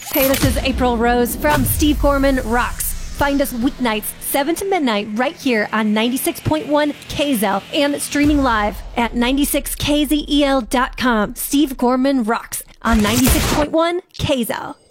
Hey, this is April Rose from Steve Gorman Rocks. Find us weeknights, 7 to midnight, right here on 96.1 KZEL and streaming live at 96kzel.com. Steve Gorman Rocks on 96.1 KZEL.